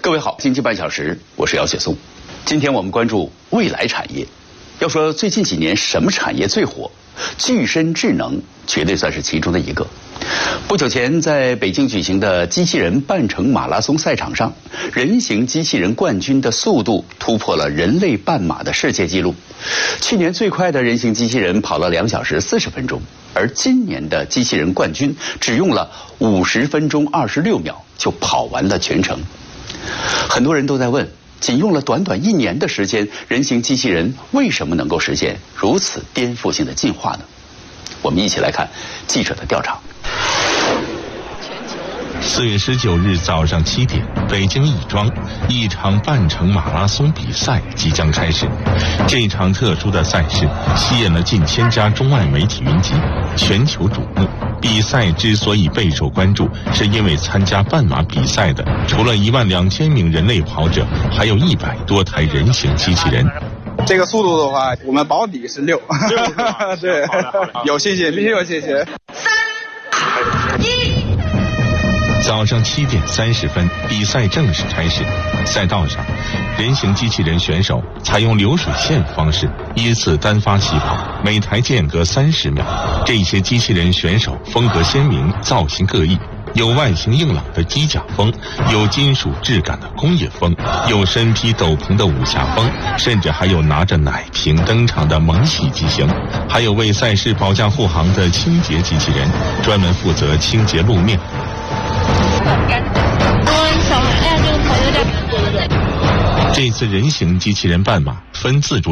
各位好，经济半小时，我是姚雪松。今天我们关注未来产业。要说最近几年什么产业最火，具身智能绝对算是其中的一个。不久前，在北京举行的机器人半程马拉松赛场上，人形机器人冠军的速度突破了人类半马的世界纪录。去年最快的人形机器人跑了2小时40分钟，而今年的机器人冠军只用了50分钟26秒就跑完了全程。很多人都在问，仅用了短短1年的时间，人形机器人为什么能够实现如此颠覆性的进化呢？我们一起来看记者的调查。 4月19日早上7点，北京亦庄，一场半程马拉松比赛即将开始。这场特殊的赛事吸引了近1000家中外媒体云集，全球瞩目。比赛之所以备受关注，是因为参加半马比赛的除了12000名人类跑者，还有100多台人形机器人。 这个速度的话，我们保底是6。对，有信心，必须有信心。 3、2、1。早上7点30分，比赛正式开始。赛道上，人形机器人选手采用流水线方式依次单发起跑，每台间隔30秒。这些机器人选手风格鲜明，造型各异，有外形硬朗的机甲风，有金属质感的工业风，有身披斗篷的武侠风，甚至还有拿着奶瓶登场的萌系机型，还有为赛事保驾护航的清洁机器人，专门负责清洁路面。这次人形机器人半马分自主